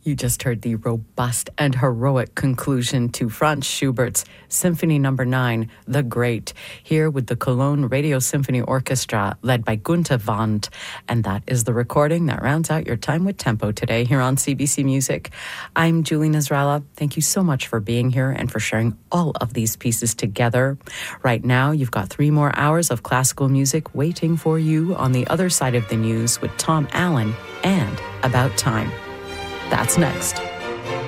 You just heard the robust and heroic conclusion to Franz Schubert's Symphony No. 9, The Great, here with the Cologne Radio Symphony Orchestra, led by Gunther Wandt. And that is the recording that rounds out your time with Tempo today here on CBC Music. I'm Julie Nasrallah. Thank you so much for being here and for sharing all of these pieces together. Right now, you've got 3 more hours of classical music waiting for you on the other side of the news with Tom Allen and About Time. That's next.